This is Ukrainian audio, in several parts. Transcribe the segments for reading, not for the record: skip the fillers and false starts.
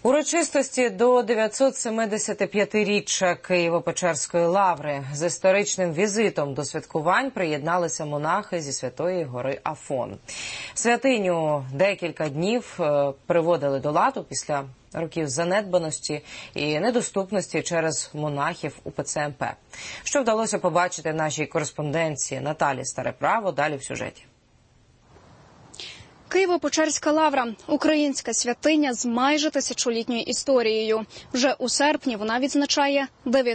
Урочистості до 975-річчя Києво-Печерської лаври з історичним візитом до святкувань приєдналися монахи зі Святої гори Афон. Святиню декілька днів приводили до ладу після років занедбаності і недоступності через монахів УПЦ МП. Що вдалося побачити нашій кореспонденції Наталі Стареправо, далі в сюжеті. Києво-Печерська лавра – українська святиня з майже тисячолітньою історією. Вже у серпні вона відзначає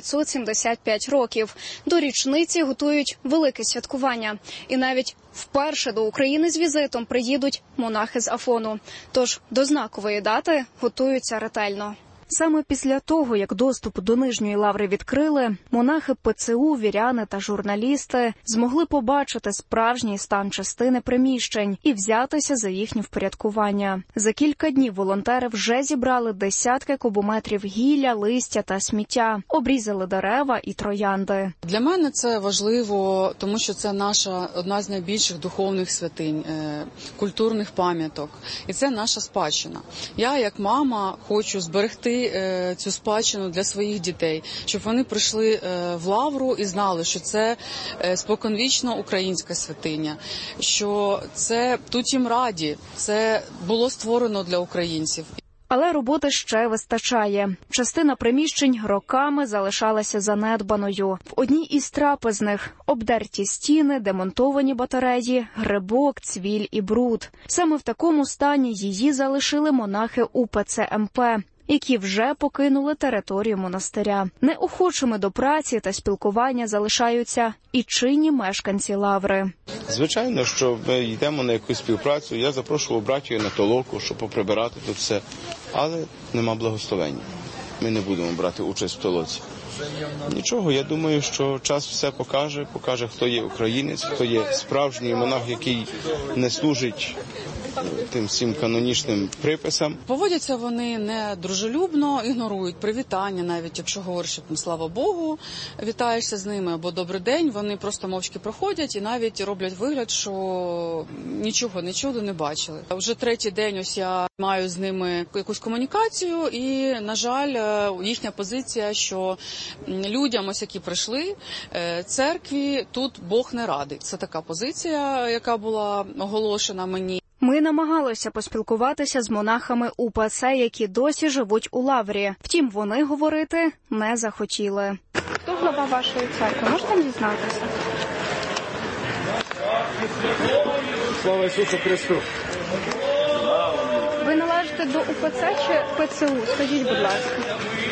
975 років. До річниці готують велике святкування. І навіть вперше до України з візитом приїдуть монахи з Афону. Тож до знакової дати готуються ретельно. Саме після того, як доступ до Нижньої лаври відкрили, монахи ПЦУ, віряни та журналісти змогли побачити справжній стан частини приміщень і взятися за їхнє впорядкування. За кілька днів волонтери вже зібрали десятки кубометрів гілля, листя та сміття, обрізали дерева і троянди. Для мене це важливо, тому що це наша одна з найбільших духовних святинь, культурних пам'яток. І це наша спадщина. Я, як мама, хочу зберегти цю спадщину для своїх дітей, щоб вони прийшли в лавру і знали, що це споконвічно українська святиня, що це тут їм раді, це було створено для українців. Але роботи ще вистачає. Частина приміщень роками залишалася занедбаною. В одній із трапезних обдерті стіни, демонтовані батареї, грибок, цвіль і бруд. Саме в такому стані її залишили монахи УПЦ МП, які вже покинули територію монастиря. Неохочими до праці та спілкування залишаються і чинні мешканці лаври. Звичайно, що ми йдемо на якусь співпрацю. Я запрошував братію на толоку, щоб поприбирати тут все. Але нема благословення. Ми не будемо брати участь в толоці. Нічого, я думаю, що час все покаже, хто є українець, хто є справжній монах, який не служить тим всім канонічним приписам. Поводяться вони не дружелюбно, ігнорують привітання, навіть якщо говориш «слава Богу», вітаєшся з ними або «добрий день», вони просто мовчки проходять і навіть роблять вигляд, що нічого не чули, не бачили. Вже третій день ось я маю з ними якусь комунікацію і, на жаль, їхня позиція, що людям, ось які прийшли, церкві, тут Бог не радий. Це така позиція, яка була оголошена мені. Ми намагалися поспілкуватися з монахами УПЦ, які досі живуть у лаврі. Втім, вони говорити не захотіли. Хто глава вашої церкви? Можете дізнатися? Слава Ісусу Христу! Ви належите до УПЦ чи ПЦУ? Скажіть, будь ласка.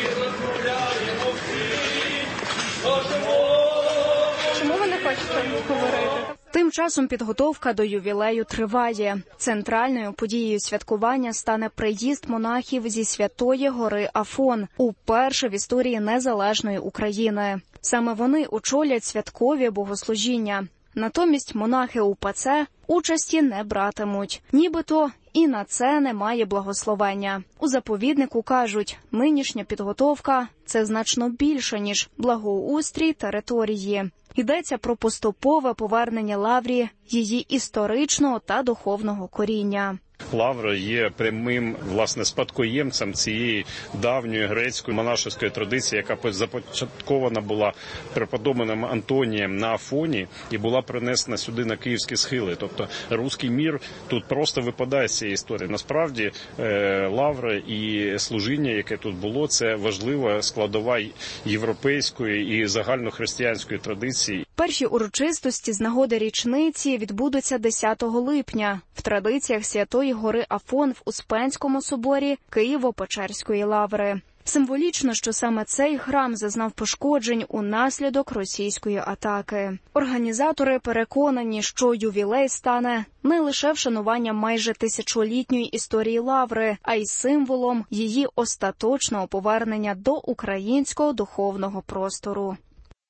Чому ви не хочете говорити? Тим часом підготовка до ювілею триває. Центральною подією святкування стане приїзд монахів зі Святої гори Афон, уперше в історії незалежної України. Саме вони очолять святкові богослужіння. Натомість монахи УПЦ участі не братимуть. Нібито і на це немає благословення. У заповіднику кажуть, нинішня підготовка – це значно більше, ніж благоустрій території. Йдеться про поступове повернення лаврі її історичного та духовного коріння. Лавра є прямим, власне, спадкоємцем цієї давньої грецької монашеської традиції, яка започаткована була преподобним Антонієм на Афоні і була принесена сюди на київські схили. Тобто руський мір тут просто випадає з цієї історії. Насправді лавра і служіння, яке тут було, це важлива складова європейської і загальнохристиянської традиції. Перші урочистості з нагоди річниці відбудуться 10 липня в традиціях Святої гори Афон в Успенському соборі Києво-Печерської лаври. Символічно, що саме цей храм зазнав пошкоджень унаслідок російської атаки. Організатори переконані, що ювілей стане не лише вшануванням майже тисячолітньої історії лаври, а й символом її остаточного повернення до українського духовного простору.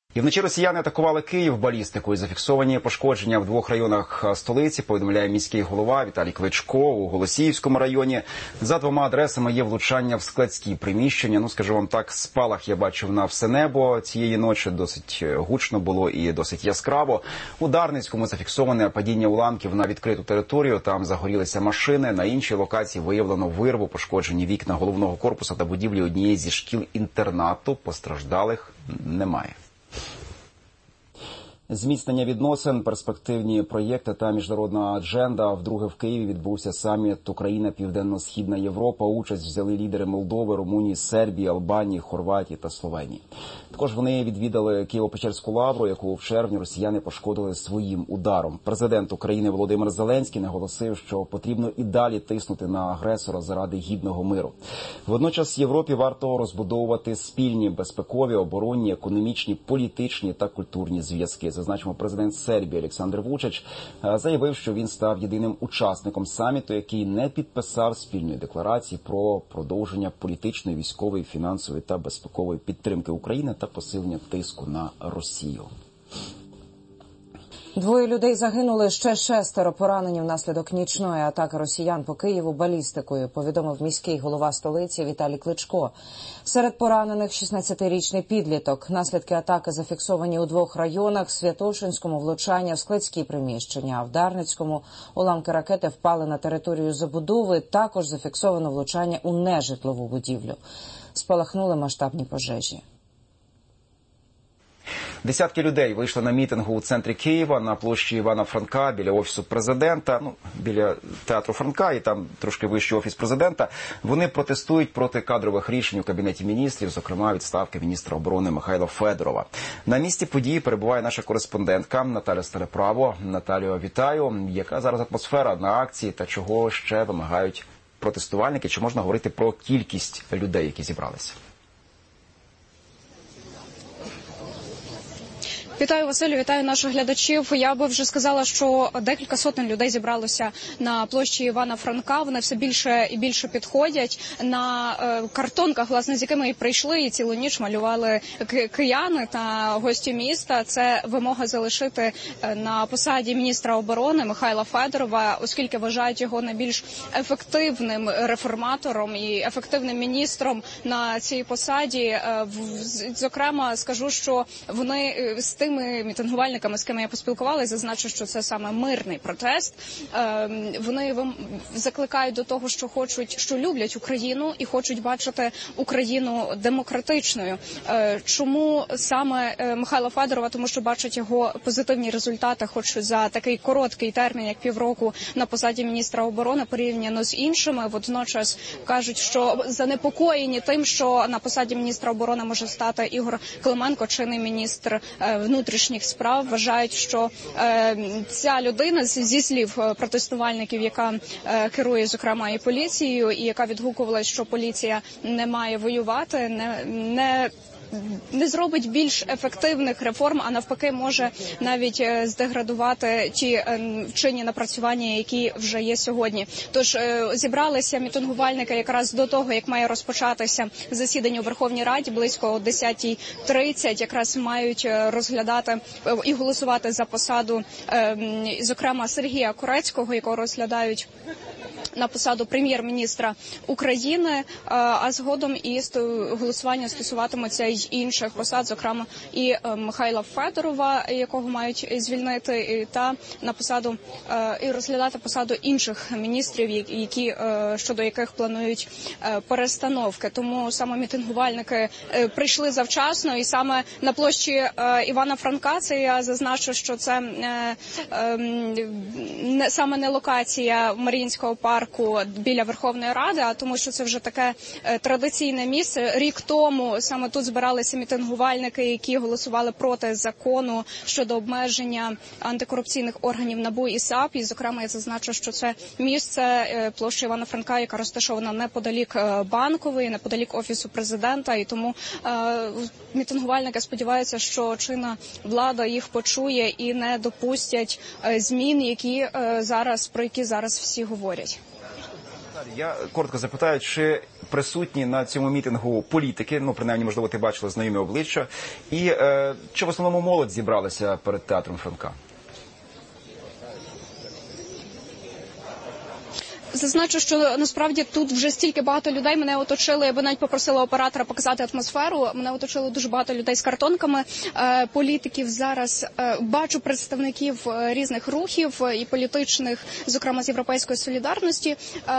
І вночі росіяни атакували Київ балістикою. Зафіксовані пошкодження в 2 районах столиці, повідомляє міський голова Віталій Кличко. У Голосіївському районі за 2 адресами є влучання в складські приміщення. Скажу вам так, спалах я бачив на все небо цієї ночі. Досить гучно було і досить яскраво. У Дарницькому зафіксоване падіння уламків на відкриту територію. Там загорілися машини. На іншій локації виявлено вирву, пошкоджені вікна головного корпусу та будівлі однієї зі шкіл-інтернату. Постраждалих немає. Зміцнення відносин, перспективні проєкти та міжнародна адженда. Вдруге в Києві відбувся саміт Україна, Південно-Східна Європа. Участь взяли лідери Молдови, Румунії, Сербії, Албанії, Хорватії та Словенії. Також вони відвідали Києво-Печерську лавру, яку в червні росіяни пошкодили своїм ударом. Президент України Володимир Зеленський наголосив, що потрібно і далі тиснути на агресора заради гідного миру. Водночас Європі варто розбудовувати спільні безпекові, оборонні, економічні, політичні та культурні зв'язки. Зазначимо, президент Сербії Олександр Вучич заявив, що він став єдиним учасником саміту, який не підписав спільної декларації про продовження політичної, військової, фінансової та безпекової підтримки України та посилення тиску на Росію. 2 людей загинули, ще 6 поранені внаслідок нічної атаки росіян по Києву балістикою, повідомив міський голова столиці Віталій Кличко. Серед поранених 16-річний підліток. Наслідки атаки зафіксовані у 2 районах: Святошинському влучання в складські приміщення, а в Дарницькому уламки ракети впали на територію забудови. Також зафіксовано влучання у нежитлову будівлю. Спалахнули масштабні пожежі. Десятки людей вийшли на мітингу у центрі Києва на площі Івана Франка біля Офісу Президента, біля Театру Франка і там трошки вище Офіс Президента. Вони протестують проти кадрових рішень у Кабінеті міністрів, зокрема відставки міністра оборони Михайла Федорова. На місці події перебуває наша кореспондентка Наталя Стелеправо. Наталію, вітаю. Яка зараз атмосфера на акції та чого ще вимагають протестувальники? Чи можна говорити про кількість людей, які зібралися? Вітаю, Василю, вітаю наших глядачів. Я би вже сказала, що декілька сотень людей зібралося на площі Івана Франка. Вони все більше і більше підходять. На картонках, власне, з якими і прийшли, і цілу ніч малювали кияни та гості міста. Це вимога залишити на посаді міністра оборони Михайла Федорова, оскільки вважають його найбільш ефективним реформатором і ефективним міністром на цій посаді. Зокрема, скажу, що вони з тими мітингувальниками, з ким я поспілкувалася, зазначу, що це саме мирний протест. Вони закликають до того, що люблять Україну і хочуть бачити Україну демократичною. Чому саме Михайла Федорова? Тому що бачать його позитивні результати, хоч за такий короткий термін, як півроку на посаді міністра оборони, порівняно з іншими. Водночас кажуть, що занепокоєні тим, що на посаді міністра оборони може стати Ігор Клименко, чинний міністр внутрішніх справ. Вважають, що ця людина, зі слів протестувальників, яка керує, зокрема, і поліцією, і яка відгукувалась, що поліція не має воювати, не зробить більш ефективних реформ, а навпаки може навіть здеградувати ті чинні напрацювання, які вже є сьогодні. Тож зібралися мітингувальники якраз до того, як має розпочатися засідання у Верховній Раді, близько о 10:30, якраз мають розглядати і голосувати за посаду, зокрема, Сергія Корецького, якого розглядають на посаду прем'єр-міністра України, а згодом і голосування стосуватиметься й інших посад, зокрема і Михайла Федорова, якого мають звільнити, та на посаду і розглядати посаду інших міністрів, які щодо яких планують перестановки. Тому саме мітингувальники прийшли завчасно, і саме на площі Івана Франка, це я зазначу, що це саме не локація Маріїнського парку біля Верховної Ради, а тому, що це вже таке традиційне місце. Рік тому саме тут збиралися мітингувальники, які голосували проти закону щодо обмеження антикорупційних органів НАБУ і САП. І, зокрема, я зазначу, що це місце, площа Івана Франка, яка розташована неподалік Банкової, неподалік Офісу Президента. І тому мітингувальники сподіваються, що чинна влада їх почує і не допустять змін, про які зараз всі говорять. Я коротко запитаю, чи присутні на цьому мітингу політики, принаймні, можливо, ти бачила знайомі обличчя, і чи в основному молодь зібралася перед театром Франка? Зазначу, що насправді тут вже стільки багато людей мене оточили. Я би навіть попросила оператора показати атмосферу. Мене оточило дуже багато людей з картонками, політиків. Зараз бачу представників різних рухів і політичних, зокрема з Європейської солідарності.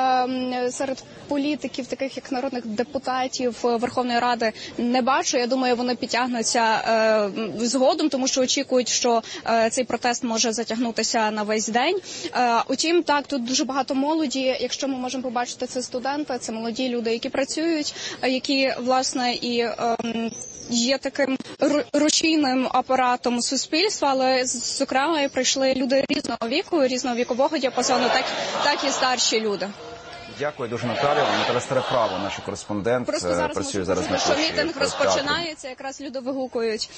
Серед політиків, таких як народних депутатів Верховної Ради, не бачу. Я думаю, вони підтягнуться згодом, тому що очікують, що цей протест може затягнутися на весь день. Утім, так, тут дуже багато молоді. Якщо ми можемо побачити, це студенти, це молоді люди, які працюють, які, власне, і є таким рушійним апаратом суспільства, але, зокрема, і прийшли люди різного віку, різного вікового діапазону, так і старші люди. Дякую дуже, Наталія. Наталя Староправа, наш кореспондент, працює зараз на площі. Що мітинг розпочинається, якраз люди вигукують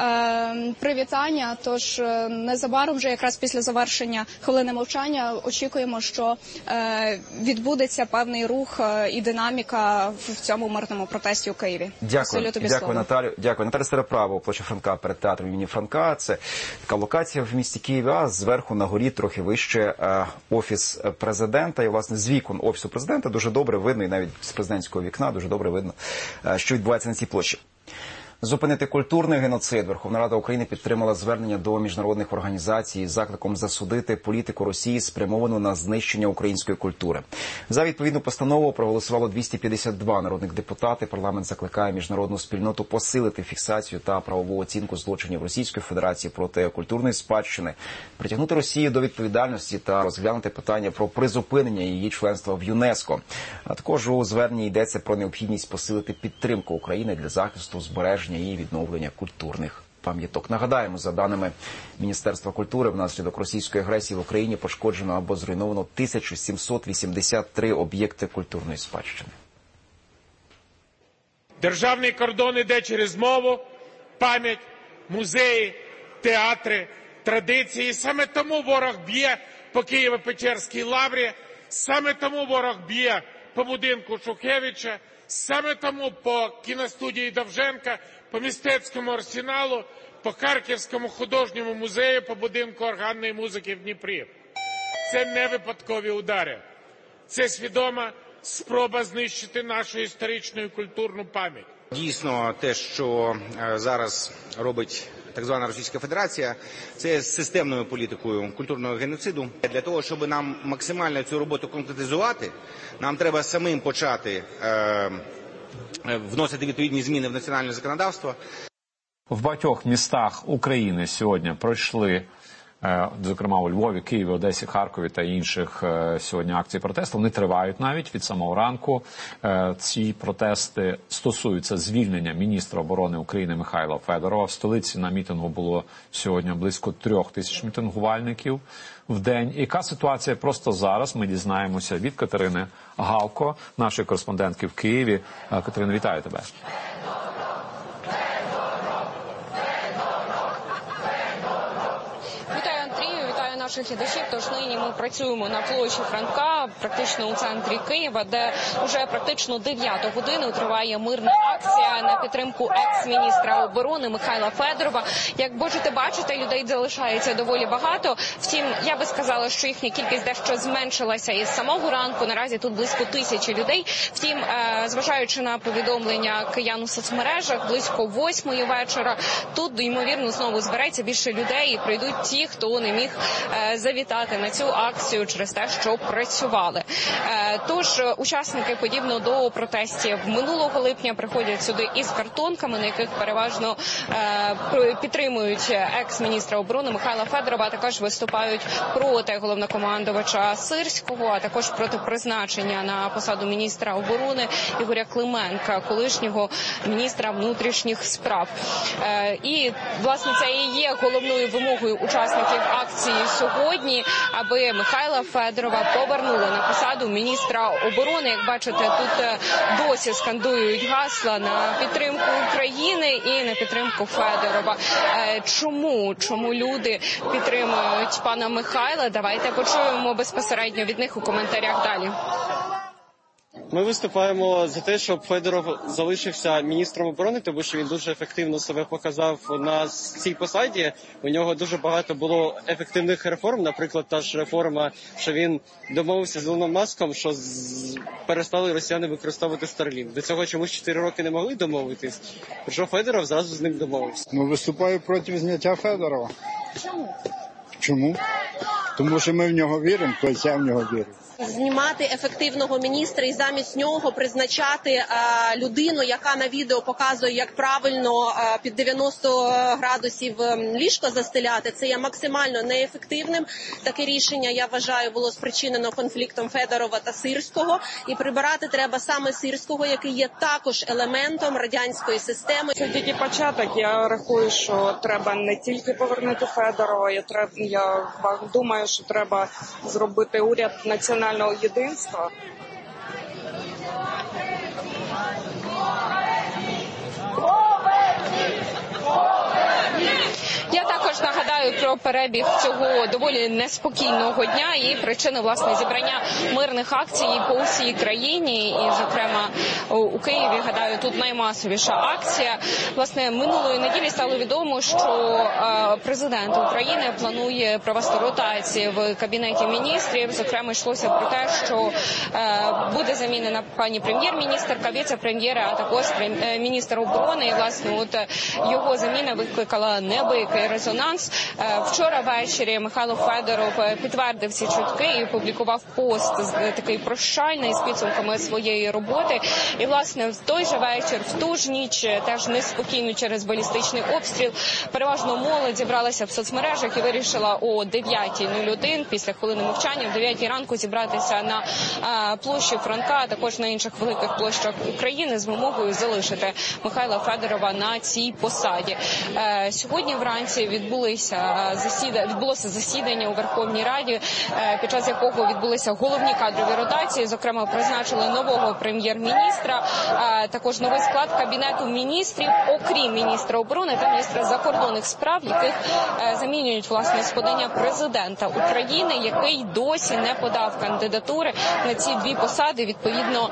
привітання, тож незабаром, вже якраз після завершення хвилини мовчання, очікуємо, що відбудеться певний рух і динаміка в цьому мирному протесті у Києві. Дякую, Наталю. Дякую. Наталя Староправа, площа Франка перед театром імені Франка. Це така локація в місті Києві, а зверху на горі трохи вище офіс президента. І, власне, з вікон офісу президента дуже добре видно, і навіть з президентського вікна дуже добре видно, що відбувається на цій площі. Зупинити культурний геноцид. Верховна Рада України підтримала звернення до міжнародних організацій з закликом засудити політику Росії, спрямовану на знищення української культури. За відповідну постанову проголосувало 252 народних депутати. Парламент закликає міжнародну спільноту посилити фіксацію та правову оцінку злочинів Російської Федерації проти культурної спадщини, притягнути Росію до відповідальності та розглянути питання про призупинення її членства в ЮНЕСКО. А також у зверненні йдеться про необхідність посилити підтримку України для захисту, збереження і відновлення культурних пам'яток. Нагадаємо, за даними Міністерства культури, внаслідок російської агресії в Україні пошкоджено або зруйновано 1783 об'єкти культурної спадщини. Державний кордон іде через мову, пам'ять, музеї, театри, традиції. Саме тому ворог б'є по Києво-Печерській лаврі, саме тому ворог б'є по будинку Шухевича, саме тому по кіностудії Довженка, по мистецькому арсеналу, по Харківському художньому музею, по будинку органної музики в Дніпрі. Це не випадкові удари. Це свідома спроба знищити нашу історичну і культурну пам'ять. Дійсно, те, що зараз робить так звана Російська Федерація, це системною політикою культурного геноциду. Для того, щоб нам максимально цю роботу конкретизувати, нам треба самим почати вносити відповідні зміни в національне законодавство. В багатьох містах України сьогодні пройшли, зокрема у Львові, Києві, Одесі, Харкові та інших сьогодні акцій протесту. Вони тривають навіть від самого ранку. Ці протести стосуються звільнення міністра оборони України Михайла Федорова. В столиці на мітингу було сьогодні близько 3000 мітингувальників в день. І яка ситуація просто зараз? Ми дізнаємося від Катерини Галко, нашої кореспондентки в Києві. Катерина, вітаю тебе. Наших глядачів, тож нині ми працюємо на площі Франка, практично у центрі Києва, де вже практично 9 годину триває мирна акція на підтримку екс-міністра оборони Михайла Федорова. Як можете бачити, людей залишається доволі багато. Втім, я би сказала, що їхня кількість дещо зменшилася із самого ранку. Наразі тут близько 1000 людей. Втім, зважаючи на повідомлення киян у соцмережах, близько 8-ї вечора тут, ймовірно, знову збереться більше людей і прийдуть ті, хто не міг завітати на цю акцію через те, що працювали. Тож учасники, подібно до протестів минулого липня, приходять сюди із картонками, на яких переважно підтримують екс-міністра оборони Михайла Федорова, а також виступають проти головнокомандувача Сирського, а також проти призначення на посаду міністра оборони Ігоря Клименка, колишнього міністра внутрішніх справ. І, власне, це і є головною вимогою учасників акції сьогодні, аби Михайла Федорова повернули на посаду міністра оборони. Як бачите, тут досі скандують гасла на підтримку України і на підтримку Федорова. Чому люди підтримують пана Михайла? Давайте почуємо безпосередньо від них у коментарях далі. Ми виступаємо за те, щоб Федоров залишився міністром оборони, тому що він дуже ефективно себе показав на цій посаді. У нього дуже багато було ефективних реформ, наприклад, та ж реформа, що він домовився з Ілоном Маском, що перестали росіяни використовувати Starlink. До цього чомусь 4 роки не могли домовитись, що Федоров зразу з ним домовився. Виступаю проти зняття Федорова. Чому? Тому що ми в нього віримо, тобто я в нього вірю. Знімати ефективного міністра і замість нього призначати людину, яка на відео показує, як правильно під 90 градусів ліжко застеляти, це є максимально неефективним. Таке рішення, я вважаю, було спричинено конфліктом Федорова та Сирського. І прибирати треба саме Сирського, який є також елементом радянської системи. Це тільки початок. Я рахую, що треба не тільки повернути Федорова, я думаю, що треба зробити уряд національного єдинства. Я також нагадаю про перебіг цього доволі неспокійного дня і причини, власне, зібрання мирних акцій по всій країні. І, зокрема, у Києві, гадаю, тут наймасовіша акція. Власне, минулої неділі стало відомо, що президент України планує провести ротації в Кабінеті міністрів. Зокрема, йшлося про те, що буде замінена пані прем'єр-міністерка, віце-прем'єра, а також міністр оборони. І, власне, от його заміна викликала неабиякий резонанс. Вчора ввечері Михайло Федоров підтвердив ці чутки і опублікував пост такий прощальний з підсумками своєї роботи. І, власне, в той же вечір, в ту ж ніч, теж неспокійно через балістичний обстріл, переважно молодь зібралася в соцмережах і вирішила о 9:01 після хвилини мовчання, в 9 ранку зібратися на площі Франка, а також на інших великих площах України з вимогою залишити Михайла Федорова на цій посаді. Сьогодні вранці відбулося засідання у Верховній Раді, під час якого відбулися головні кадрові ротації. Зокрема, призначили нового прем'єр-міністра, також новий склад Кабінету міністрів, окрім міністра оборони та міністра закордонних справ, яких замінюють, власне, з подання президента України, який досі не подав кандидатури на ці дві посади. Відповідно,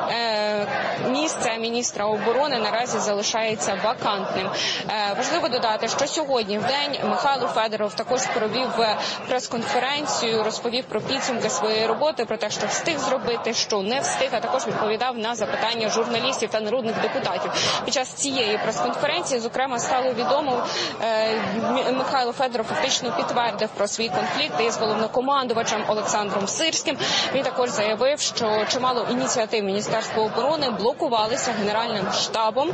місце міністра оборони наразі залишається вакантним. Важливо додати, що сьогодні в день Михайло Федоров також провів прес-конференцію, розповів про підсумки своєї роботи, про те, що встиг зробити, що не встиг, а також відповідав на запитання журналістів та народних депутатів. Під час цієї прес-конференції, зокрема, стало відомо, Михайло Федоров фактично підтвердив про свій конфлікт із головнокомандувачем Олександром Сирським. Він також заявив, що чимало ініціатив Міністерства оборони блокувалися Генеральним штабом.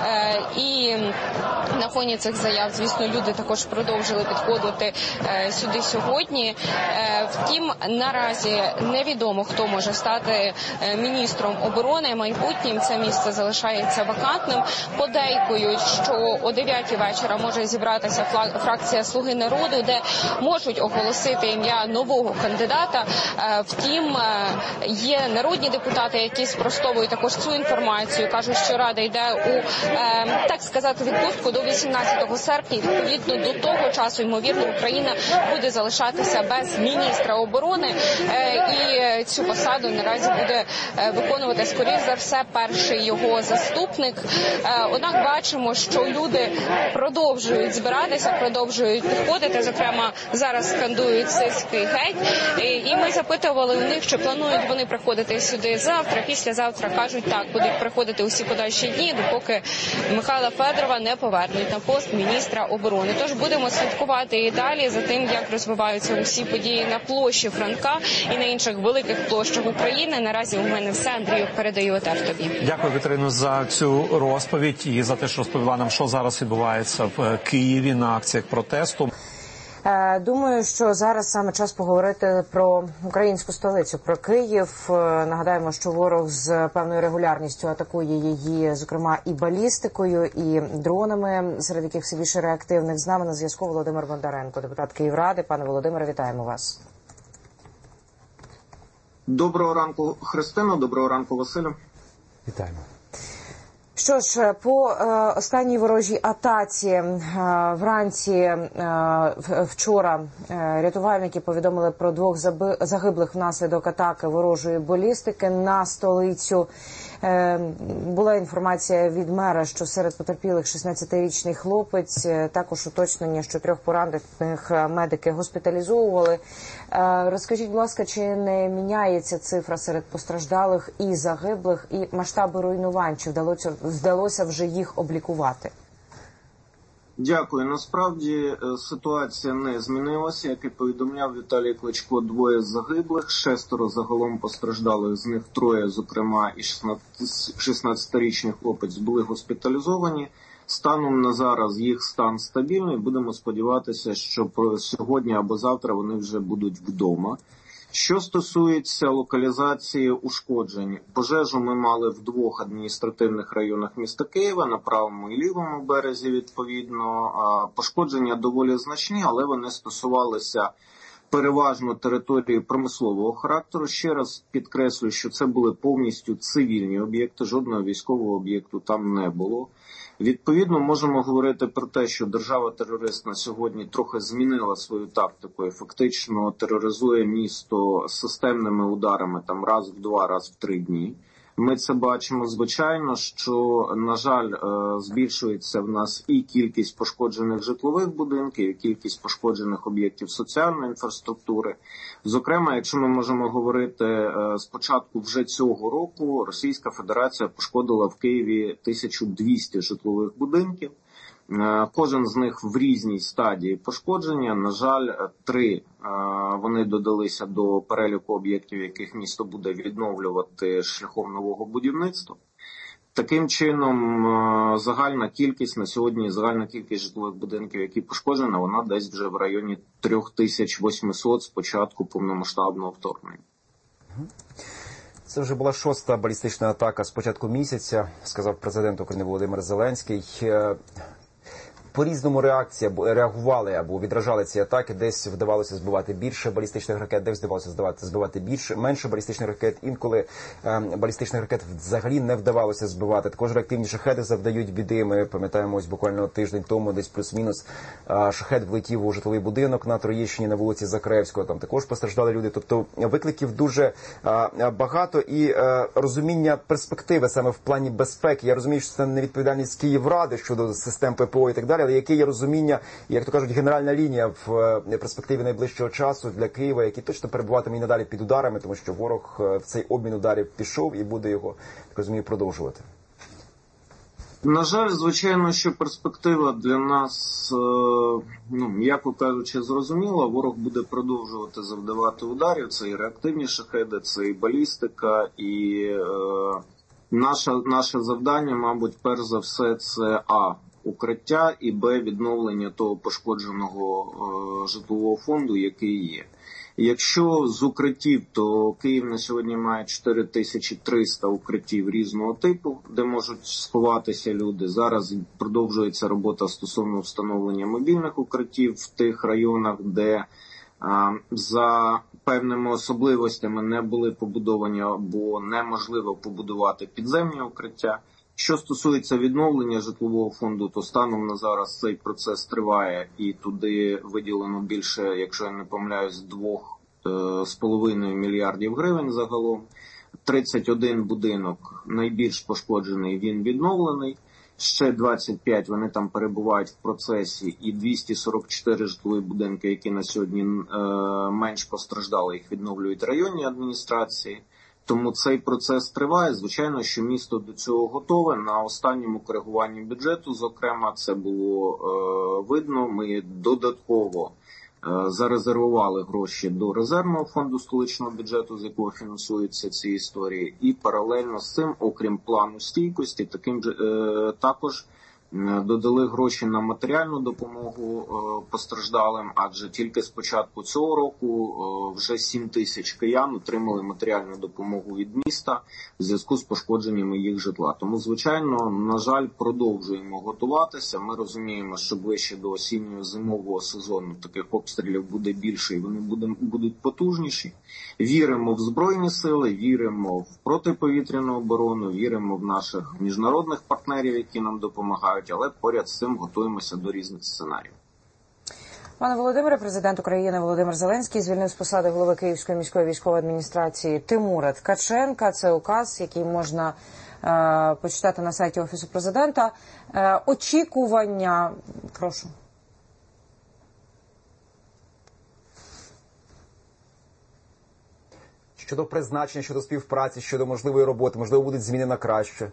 І на фоні цих заяв, звісно, люди також продовжили підходити сюди сьогодні. Втім, наразі невідомо, хто може стати міністром оборони майбутнім. Це місце залишається вакантним. Подейкують, що о 9 вечора може зібратися фракція «Слуги народу», де можуть оголосити ім'я нового кандидата. Втім, є народні депутати, які спростовують також цю інформацію. Кажуть, що Рада йде у, так сказати, відпустку до 18 серпня. Відповідно, до того часу, ймовірно, Україна буде залишатися без міністра оборони. І цю посаду наразі буде виконувати, скоріш за все, перший його заступник. Однак бачимо, що люди продовжують збиратися, продовжують підходити. Зокрема, зараз скандують «Сирський геть». І ми запитували у них, чи планують вони приходити сюди завтра, післязавтра. Кажуть, так, будуть приходити усі подальші дні, допоки Михайла Федорова не повернуть на пост міністра оборони. Тож будемо слідкувати і далі за тим, як розвиваються усі події на площі Франка і на інших великих площах України. Наразі у мене все. Андрію, передаю етер тобі. Дякую, Катерино, за цю розповідь і за те, що розповіла нам, що зараз відбувається в Києві на акціях протесту. Думаю, що зараз саме час поговорити про українську столицю, про Київ. Нагадаємо, що ворог з певною регулярністю атакує її, зокрема, і балістикою, і дронами, серед яких все більше реактивних. З нами на зв'язку Володимир Бондаренко, депутат Київради. Пане Володимире, вітаємо вас. Доброго ранку, Христино. Доброго ранку, Василю. Вітаємо. Що ж, по останній ворожій атаці вранці вчора рятувальники повідомили про 2 загиблих внаслідок атаки ворожої балістики на столицю. Була інформація від мера, що серед потерпілих 16-річний хлопець, також уточнення, що 3 поранених медики госпіталізовували. Розкажіть, будь ласка, чи не міняється цифра серед постраждалих і загиблих, і масштаби руйнувань, чи вдалося вже їх облікувати? Дякую. Насправді ситуація не змінилася. Як і повідомляв Віталій Кличко, 2 загиблих, 6 загалом постраждалих, з них 3, зокрема і 16-річний хлопець, були госпіталізовані. Станом на зараз їх стан стабільний. Будемо сподіватися, що сьогодні або завтра вони вже будуть вдома. Що стосується локалізації ушкоджень, пожежу ми мали в 2 адміністративних районах міста Києва, на правому і лівому березі відповідно. Пошкодження доволі значні, але вони стосувалися переважно території промислового характеру. Ще раз підкреслюю, що це були повністю цивільні об'єкти, жодного військового об'єкту там не було. Відповідно, можемо говорити про те, що держава-терорист на сьогодні трохи змінила свою тактику і фактично тероризує місто системними ударами там раз в 2, раз в 3 дні. Ми це бачимо. Звичайно, що, на жаль, збільшується в нас і кількість пошкоджених житлових будинків, і кількість пошкоджених об'єктів соціальної інфраструктури. Зокрема, якщо ми можемо говорити, з початку вже цього року Російська Федерація пошкодила в Києві 1200 житлових будинків. Кожен з них в різній стадії пошкодження. На жаль, 3 вони додалися до переліку об'єктів, яких місто буде відновлювати шляхом нового будівництва. Таким чином, загальна кількість на сьогодні, загальна кількість житлових будинків, які пошкоджена, вона десь вже в районі 3800 з початку повномасштабного вторгнення. Це вже була 6-та балістична атака з початку місяця, сказав президент України Володимир Зеленський. По-різному реагували або відражали ці атаки. Десь вдавалося збивати більше балістичних ракет, десь вдавалося збивати менше балістичних ракет. Інколи балістичних ракет взагалі не вдавалося збивати. Також реактивні шахеди завдають біди. Ми пам'ятаємо, ось буквально тиждень тому, десь плюс-мінус, шахет влетів у житловий будинок на Троєщині на вулиці Закревського. Там також постраждали люди. Тобто викликів дуже багато і розуміння перспективи саме в плані безпеки. Я розумію, що це не відповідальність Київради щодо систем ППО і так далі, але яке є розуміння, як то кажуть, генеральна лінія в перспективі найближчого часу для Києва, який точно перебуватиме і надалі під ударами, тому що ворог в цей обмін ударів пішов і буде його, так розумію, продовжувати. На жаль, звичайно, що перспектива для нас, м'яко кажучи, зрозуміла. Ворог буде продовжувати завдавати ударів. Це і реактивні шахеди, це і балістика, і наше завдання, мабуть, перш за все, це укриття, і відновлення того пошкодженого житлового фонду, який є. Якщо з укриттів, то Київ на сьогодні має 4300 укриттів різного типу, де можуть сховатися люди. Зараз продовжується робота стосовно встановлення мобільних укриттів в тих районах, де за певними особливостями не були побудовані або неможливо побудувати підземні укриття. Що стосується відновлення житлового фонду, то станом на зараз цей процес триває і туди виділено більше, якщо я не помиляюсь, 2,5 мільярдів гривень загалом. 31 будинок найбільш пошкоджений, він відновлений. Ще 25 вони там перебувають в процесі, і 244 житлові будинки, які на сьогодні менш постраждали, їх відновлюють районні адміністрації. Тому цей процес триває. Звичайно, що місто до цього готове. На останньому коригуванні бюджету, зокрема, це було видно. Ми додатково зарезервували гроші до резервного фонду столичного бюджету, з якого фінансуються ці історії. І паралельно з цим, окрім плану стійкості, також додали гроші на матеріальну допомогу постраждалим, адже тільки з початку цього року вже 7 тисяч киян отримали матеріальну допомогу від міста в зв'язку з пошкодженнями їх житла. Тому, звичайно, на жаль, продовжуємо готуватися. Ми розуміємо, що ближче до осінньо-зимового сезону таких обстрілів буде більше і вони будуть потужніші. Віримо в Збройні сили, віримо в протиповітряну оборону, віримо в наших міжнародних партнерів, які нам допомагають, але поряд з цим готуємося до різних сценаріїв. Пане Володимире, президент України Володимир Зеленський звільнив з посади голови Київської міської військової адміністрації Тимура Ткаченка. Це указ, який можна почитати на сайті Офісу президента. Очікування, прошу. Щодо призначення, щодо співпраці, щодо можливої роботи, можливо, будуть зміни на краще?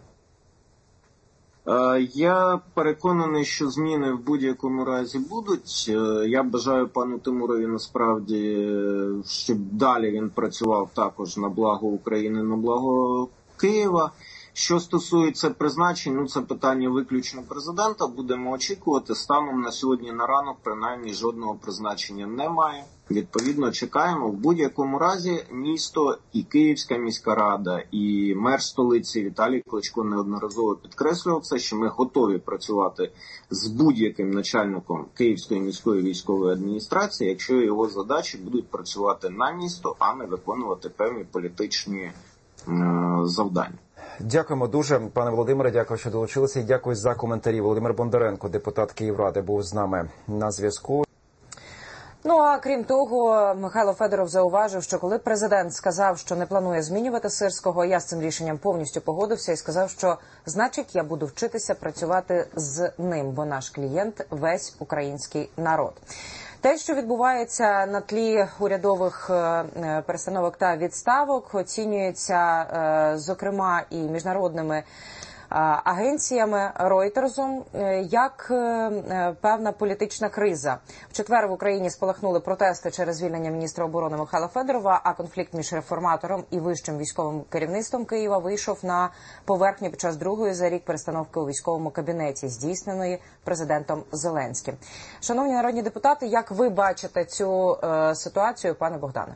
Я переконаний, що зміни в будь-якому разі будуть. Я бажаю пану Тимурові насправді, щоб далі він працював також на благо України, на благо Києва. Що стосується призначень, це питання виключно президента. Будемо очікувати. Станом на сьогодні на ранок, принаймні, жодного призначення немає. Відповідно, чекаємо. В будь-якому разі місто і Київська міська рада, і мер столиці Віталій Кличко неодноразово підкреслював це, що ми готові працювати з будь-яким начальником Київської міської військової адміністрації, якщо його задачі будуть працювати на місто, а не виконувати певні політичні завдання. Дякуємо дуже, пане Володимире, дякую, що долучилися, і дякую за коментарі. Володимир Бондаренко, депутат Київради, був з нами на зв'язку. Ну, а крім того, Михайло Федоров зауважив, що коли президент сказав, що не планує змінювати Сирського, я з цим рішенням повністю погодився і сказав, що значить я буду вчитися працювати з ним, бо наш клієнт – весь український народ. Те, що відбувається на тлі урядових перестановок та відставок, оцінюється, зокрема, і міжнародними агенціями Ройтерсом як певна політична криза. В четвер в Україні спалахнули протести через звільнення міністра оборони Михайла Федорова, а конфлікт між реформатором і вищим військовим керівництвом Києва вийшов на поверхню під час другої за рік перестановки у військовому кабінеті, здійсненої президентом Зеленським. Шановні народні депутати, як ви бачите цю ситуацію, пане Богдане?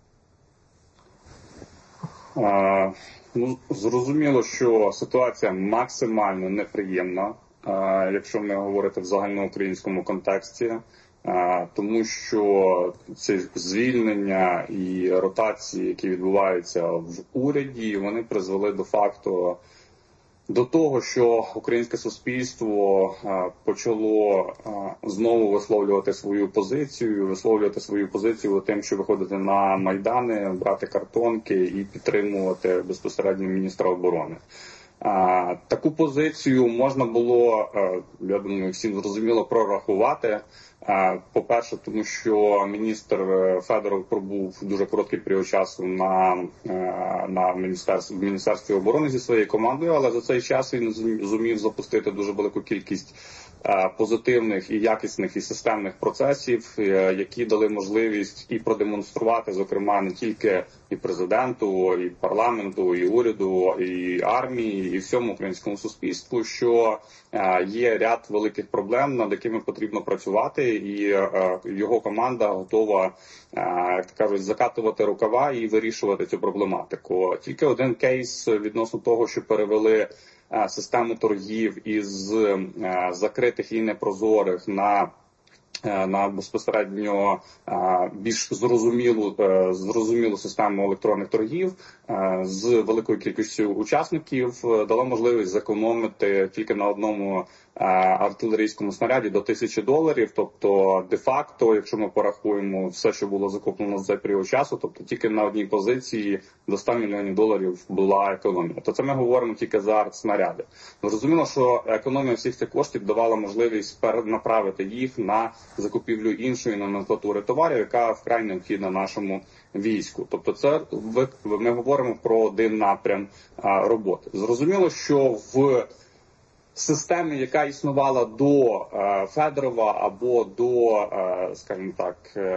Зрозуміло, що ситуація максимально неприємна, якщо ми говорити в загальноукраїнському контексті, тому що ці звільнення і ротації, які відбуваються в уряді, вони призвели до факту до того, що українське суспільство почало знову висловлювати свою позицію тим, що виходити на майдани, брати картонки і підтримувати безпосередньо міністра оборони. Таку позицію можна було, я думаю, всім зрозуміло, прорахувати. По-перше, тому що міністр Федоров пробув дуже короткий період часу в Міністерстві оборони зі своєю командою, але за цей час він зумів запустити дуже велику кількість позитивних і якісних і системних процесів, які дали можливість і продемонструвати, зокрема, не тільки і президенту, і парламенту, і уряду, і армії, і всьому українському суспільству, що є ряд великих проблем, над якими потрібно працювати, і його команда готова, як кажуть, закатувати рукава і вирішувати цю проблематику. Тільки один кейс відносно того, що перевели систему торгів із закритих і непрозорих на безпосередньо більш зрозумілу систему електронних торгів з великою кількістю учасників, дала можливість зекономити тільки на одному артилерійському снаряді до $1000. Тобто, де-факто, якщо ми порахуємо все, що було закуплено за цей період часу, тобто тільки на одній позиції до $100 мільйонів була економія. То це ми говоримо тільки за артснаряди. Зрозуміло, що економія всіх цих коштів давала можливість перенаправити їх на закупівлю іншої номенклатури товарів, яка вкрай необхідна нашому війську. Тобто це ми говоримо про один напрям роботи. Зрозуміло, що в системі, яка існувала до Федорова або до, скажімо так,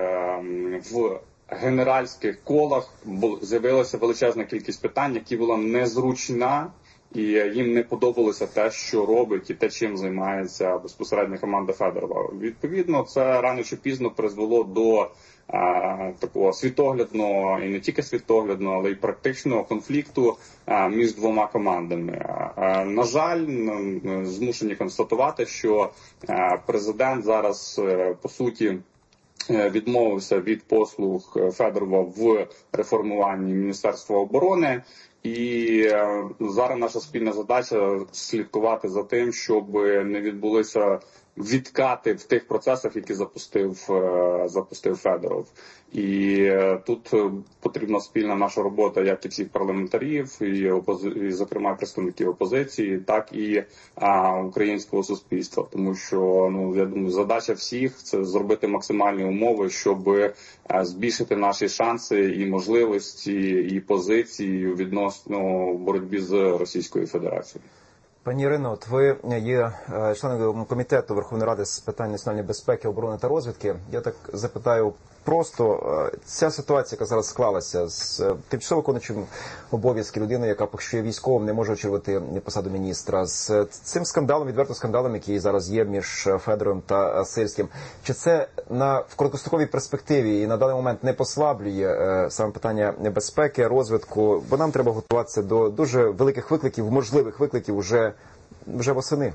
в генеральських колах з'явилася величезна кількість питань, які була незручна І їм не подобалося те, що робить і те, чим займається безпосередньо команда Федорова. Відповідно, це рано чи пізно призвело до такого світоглядного, і не тільки світоглядного, але й практичного конфлікту між двома командами. На жаль, змушені констатувати, що президент зараз, по суті, відмовився від послуг Федорова в реформуванні Міністерства оборони. І зараз наша спільна задача слідкувати за тим, щоб не відбулися відкати в тих процесах, які запустив Федоров. І тут потрібна спільна наша робота, як і всіх парламентарів, і зокрема представників опозиції, так і українського суспільства. Тому що, я думаю, задача всіх – це зробити максимальні умови, щоб збільшити наші шанси і можливості, і позиції відносно боротьбі з Російською Федерацією. Пані Ірино, от ви є членом комітету Верховної Ради з питань національної безпеки, оборони та розвідки. Я так запитаю просто, ця ситуація, яка зараз склалася з тимчасово виконуючим обов'язки людини, яка поки що є військовим, не може очолювати посаду міністра, з цим скандалом, відверто скандалом, який зараз є між Федоровим та Сирським, чи це в короткостроковій перспективі і на даний момент не послаблює саме питання безпеки, розвитку, бо нам треба готуватися до дуже великих викликів, можливих викликів уже восени?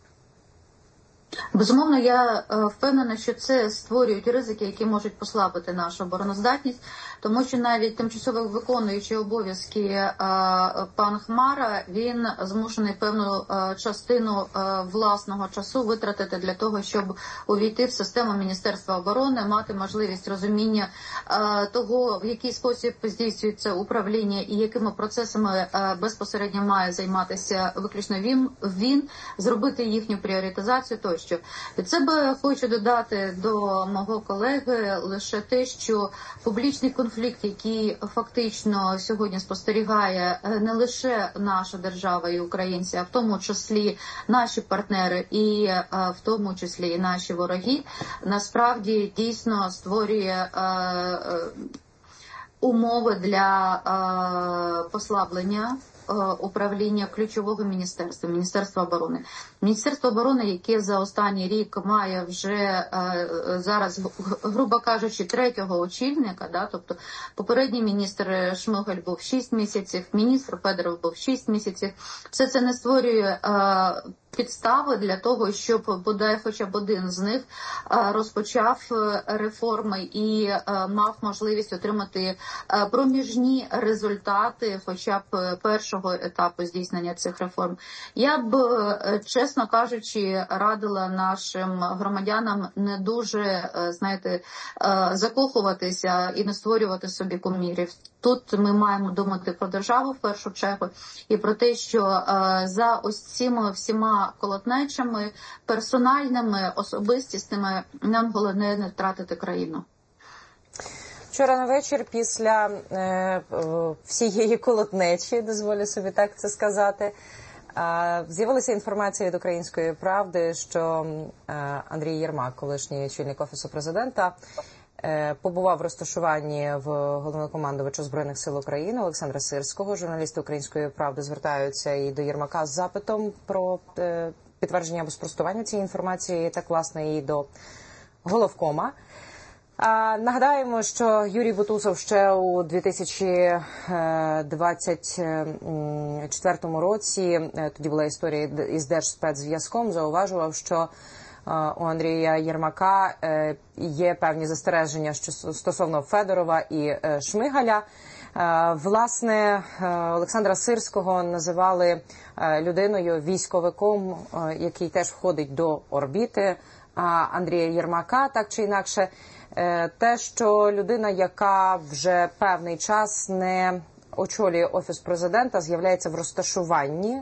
Безумовно, я впевнена, що це створюють ризики, які можуть послабити нашу обороноздатність, тому що навіть тимчасово виконуючий обов'язки пан Хмара, він змушений певну частину власного часу витратити для того, щоб увійти в систему Міністерства оборони, мати можливість розуміння того, в який спосіб здійснюється управління і якими процесами безпосередньо має займатися виключно він, зробити їхню пріоритизацію тощо. Від себе хочу додати до мого колеги лише те, що публічний конфлікт, який фактично сьогодні спостерігає не лише наша держава і українці, а в тому числі наші партнери і в тому числі і наші вороги, насправді дійсно створює умови для послаблення управління ключового міністерства, Міністерства оборони. Міністерство оборони, яке за останній рік має вже зараз, грубо кажучи, третього очільника, тобто попередній міністр Шмигаль був 6 місяців, міністр Федоров був 6 місяців. Все це не створює підстави для того, щоб бодай хоча б один з них розпочав реформи і мав можливість отримати проміжні результати хоча б першого етапу здійснення цих реформ. Я б, чесно кажучи, радила нашим громадянам не дуже, закохуватися і не створювати собі кумірів. Тут ми маємо думати про державу в першу чергу і про те, що за ось цими всіма колотнечами, персональними, особистісними, нам головне не втратити країну. Вчора на вечір після всієї колотнечі, дозволю собі так це сказати, з'явилася інформація від «Української правди», що Андрій Єрмак, колишній очільник Офісу президента, побував в розташуванні в головнокомандувача Збройних сил України Олександра Сирського. Журналісти «Української правди» звертаються і до Єрмака з запитом про підтвердження або спростування цієї інформації, так, власне, і до головкома. Нагадаємо, що Юрій Бутусов ще у 2024 році, тоді була історія із Держспецзв'язком, зауважував, що у Андрія Єрмака є певні застереження стосовно Федорова і Шмигаля. Власне, Олександра Сирського називали людиною, військовиком, який теж входить до орбіти Андрія Єрмака, так чи інакше. Те, що людина, яка вже певний час не очолює Офіс президента, з'являється в розташуванні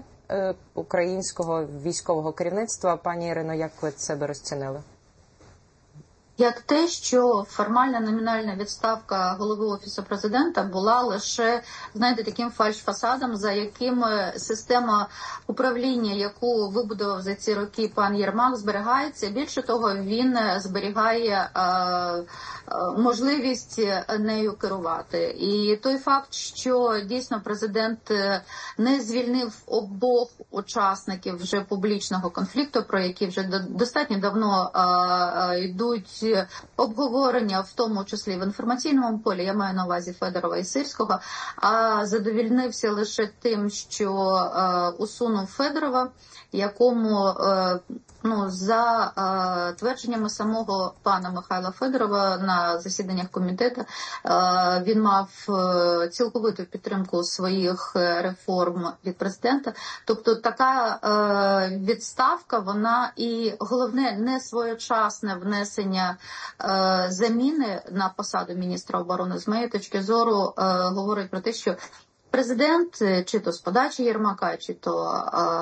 українського військового керівництва. Пані Ірино, як ви це би розцінили? як те, що формальна номінальна відставка голови Офісу президента була лише, знаєте, таким фальшфасадом, за яким система управління, яку вибудував за ці роки пан Єрмак, зберігається. Більше того, він зберігає можливість нею керувати. І той факт, що дійсно президент не звільнив обох учасників вже публічного конфлікту, про які вже достатньо давно йдуть обговорення, в тому числі в інформаційному полі, я маю на увазі Федорова і Сирського, а задовільнився лише тим, що усунув Федорова, якому, за твердженнями самого пана Михайла Федорова на засіданнях комітету, він мав цілковиту підтримку своїх реформ від президента. Тобто така відставка, вона і головне не своєчасне внесення заміни на посаду міністра оборони, з моєї точки зору, говорить про те, що президент, чи то з подачі Єрмака, чи то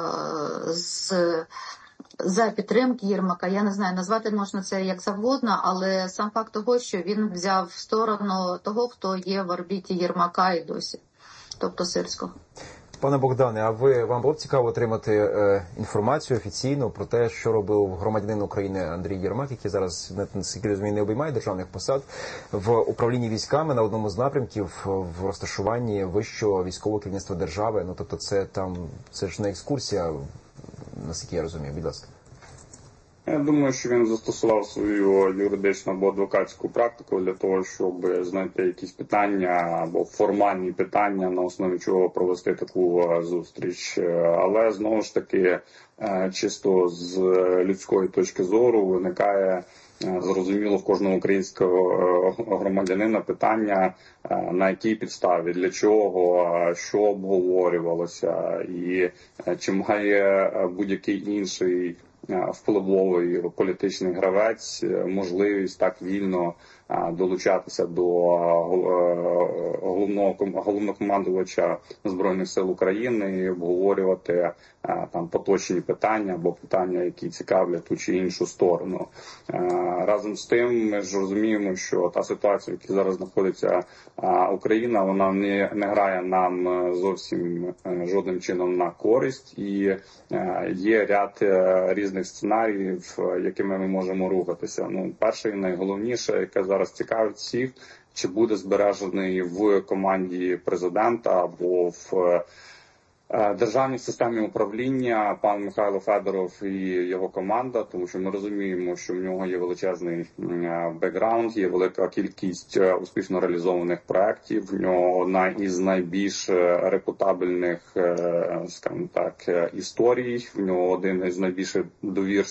за підтримки Єрмака, я не знаю, назвати можна це як завгодно, але сам факт того, що він взяв сторону того, хто є в орбіті Єрмака і досі, тобто Сирського. Пане Богдане, а вам було б цікаво отримати інформацію офіційну про те, що робив громадянин України Андрій Єрмак, який зараз, наскільки розумію, не обіймає державних посад, в управлінні військами на одному з напрямків в розташуванні вищого військового керівництва держави? Тобто це ж не екскурсія, наскільки я розумію, будь ласка. Я думаю, що він застосував свою юридичну або адвокатську практику для того, щоб знайти якісь питання або формальні питання, на основі чого провести таку зустріч. Але, знову ж таки, чисто з людської точки зору виникає зрозуміло в кожного українського громадянина питання, на якій підставі, для чого, що обговорювалося і чи має будь-який інший впливовий політичний гравець можливість так вільно долучатися до головнокомандувача Збройних сил України і обговорювати там поточні питання або питання, які цікавлять ту чи іншу сторону. Разом з тим, ми ж розуміємо, що та ситуація, в якій зараз знаходиться Україна, вона не грає нам зовсім жодним чином на користь, і є ряд різних сценаріїв, якими ми можемо рухатися. Перше і найголовніше, яке зараз цікавить всіх, чи буде збережений в команді президента або в державній системі управління пан Михайло Федоров і його команда, тому що ми розуміємо, що в нього є величезний бекграунд, є велика кількість успішно реалізованих проєктів, в нього одна із найбільш репутабельних, скажімо так, історій, в нього один із найбільших довір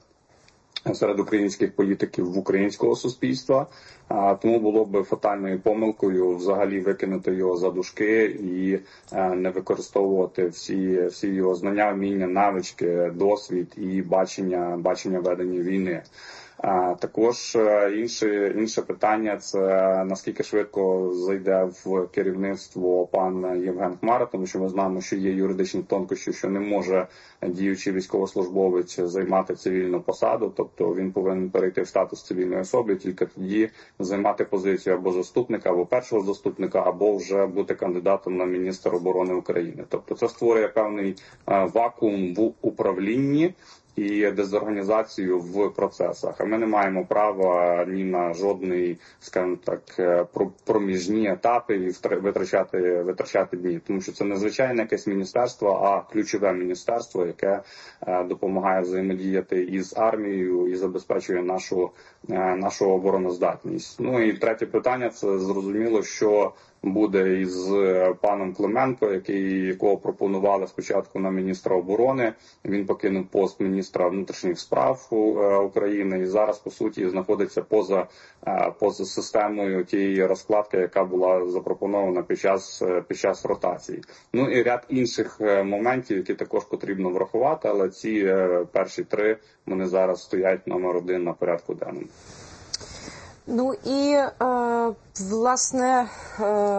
серед українських політиків в українського суспільства, тому було б фатальною помилкою взагалі викинути його за дужки і не використовувати всі його знання, вміння, навички, досвід і бачення ведення війни. Також інше питання – це наскільки швидко зайде в керівництво пан Євген Хмара, тому що ми знаємо, що є юридичні тонкощі, що не може діючий військовослужбовець займати цивільну посаду, тобто він повинен перейти в статус цивільної особи, тільки тоді займати позицію або заступника, або першого заступника, або вже бути кандидатом на міністра оборони України. Тобто це створює певний вакуум в управлінні і дезорганізацію в процесах. А ми не маємо права ні на скажімо так, проміжні етапи і витрачати дні. Тому що це не звичайне якесь міністерство, а ключове міністерство, яке допомагає взаємодіяти із армією і забезпечує нашу обороноздатність. І третє питання – це зрозуміло, що буде із паном Клименко, якого пропонували спочатку на міністра оборони. Він покинув пост міністра внутрішніх справ України і зараз, по суті, знаходиться поза системою тієї розкладки, яка була запропонована під час ротації. І ряд інших моментів, які також потрібно врахувати, але ці перші три, вони зараз стоять номер один на порядку денному. І, власне,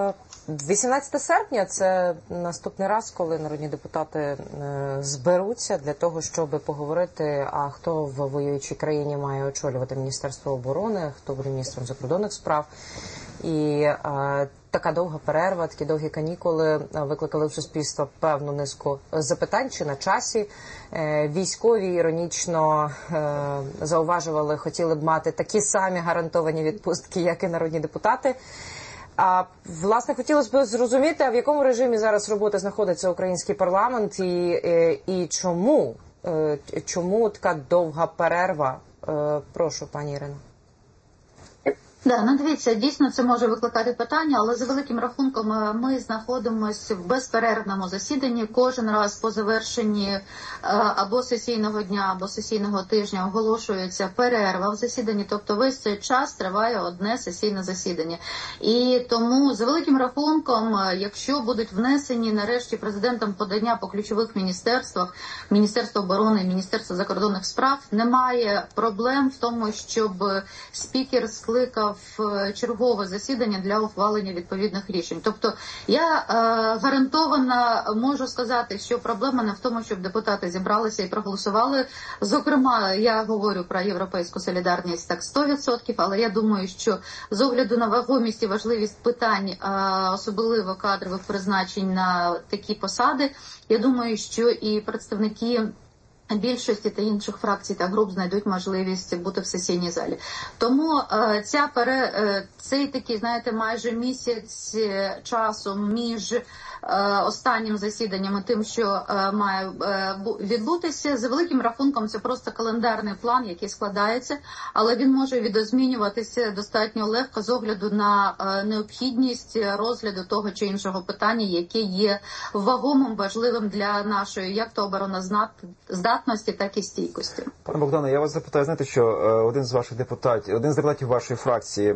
18 серпня – це наступний раз, коли народні депутати зберуться для того, щоб поговорити, а хто в воюючій країні має очолювати Міністерство оборони, хто буде міністром закордонних справ. І така довга перерва, такі довгі канікули викликали в суспільство певну низку запитань, чи на часі. Військові іронічно зауважували, хотіли б мати такі самі гарантовані відпустки, як і народні депутати. А, власне, хотілося б зрозуміти, а в якому режимі зараз роботи знаходиться український парламент і чому така довга перерва? Прошу, пані Ірино. Да, ну дивіться, дійсно це може викликати питання, але за великим рахунком ми знаходимося в безперервному засіданні. Кожен раз по завершенні або сесійного дня, або сесійного тижня оголошується перерва в засіданні, тобто весь цей час триває одне сесійне засідання. І тому за великим рахунком, якщо будуть внесені нарешті президентом подання по ключових міністерствах, Міністерство оборони, Міністерство закордонних справ, немає проблем в тому, щоб спікер скликав чергове засідання для ухвалення відповідних рішень. Тобто я гарантовано можу сказати, що проблема не в тому, щоб депутати зібралися і проголосували. Зокрема, я говорю про європейську солідарність так 100%, але я думаю, що з огляду на вагомість і важливість питань, особливо кадрових призначень на такі посади, я думаю, що і представники більшості та інших фракцій та груп знайдуть можливість бути в сесійній залі. Тому цей такий, знаєте, майже місяць часу між останнім засіданням і тим, що має відбутися, за великим рахунком це просто календарний план, який складається, але він може відозмінюватися достатньо легко з огляду на необхідність розгляду того чи іншого питання, яке є вагомим, важливим для нашої як то обороноздатності, так і стійкості. Пане Богдане, я вас запитаю, знаєте, що один з депутатів вашої фракції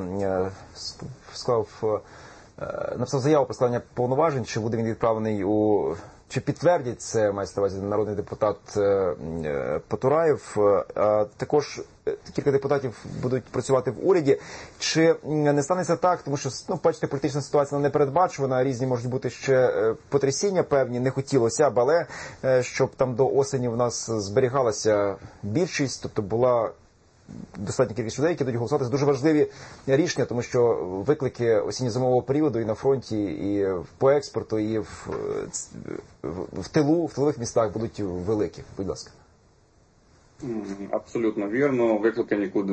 написав заяву про складення повноважень, чи буде він відправлений чи підтвердять це, мається на увазі народний депутат Потураєв. Також кілька депутатів будуть працювати в уряді. Чи не станеться так, тому що, бачите, політична ситуація не передбачувана, різні можуть бути ще потрясіння певні, не хотілося б, але щоб там до осені в нас зберігалася більшість, тобто була достатня кількість людей, які будуть голосувати за дуже важливі рішення, тому що виклики осінньо-зимового періоду і на фронті, і по експорту, і в тилових містах будуть великі. Будь ласка. Абсолютно вірно. Виклики нікуди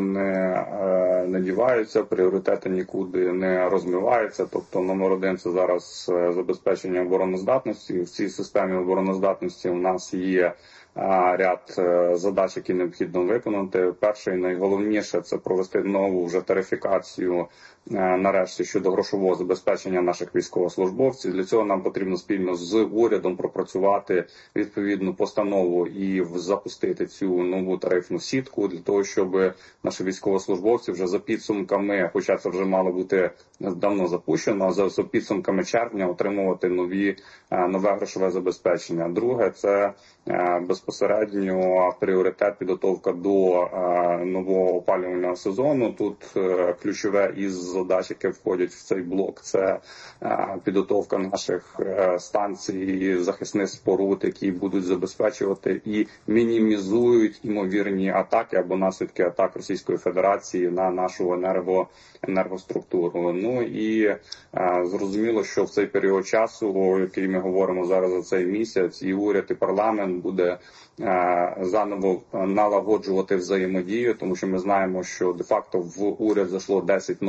не діваються, пріоритети нікуди не розмиваються. Тобто номер один – це зараз забезпечення обороноздатності. В цій системі обороноздатності у нас є ряд задач, які необхідно виконати. Перше і найголовніше – це провести нову вже тарифікацію нарешті щодо грошового забезпечення наших військовослужбовців. Для цього нам потрібно спільно з урядом пропрацювати відповідну постанову і запустити цю нову тарифну сітку для того, щоб наші військовослужбовці вже за підсумками, хоча це вже мало бути давно запущено, за підсумками червня отримувати нове грошове забезпечення. Друге – це безпосередньо пріоритет підготовка до нового опалювального сезону. Тут ключове із задач, які входять в цей блок, це підготовка наших станцій і захисних споруд, які будуть забезпечувати і мінімізують ймовірні атаки або наслідки атак Російської Федерації на нашу енергоструктуру. Ну і зрозуміло, що в цей період часу, який ми говоримо зараз за цей місяць, і уряд, і парламент буде заново налагоджувати взаємодію, тому що ми знаємо, що де-факто в уряд зайшло 10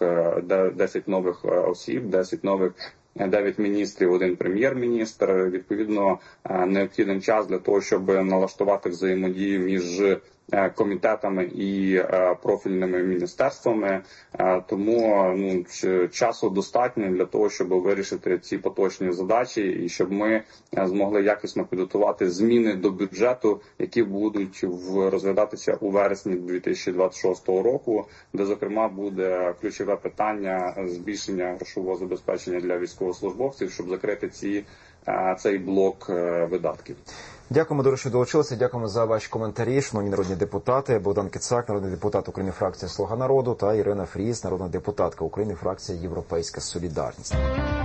нових осіб, 9 міністрів, 1 прем'єр-міністр. Відповідно, необхідний час для того, щоб налаштувати взаємодію між комітетами і профільними міністерствами. Тому часу достатньо для того, щоб вирішити ці поточні задачі і щоб ми змогли якісно підготувати зміни до бюджету, які будуть розглядатися у вересні 2026 року, де, зокрема, буде ключове питання збільшення грошового забезпечення для військовослужбовців, щоб закрити цей блок видатків. Дякуємо, дуже, що долучилися. Дякуємо за ваші коментарі, шановні народні депутати. Богдан Кицак, народний депутат України, фракція «Слуга народу», та Ірина Фріз, народна депутатка України, фракція «Європейська солідарність».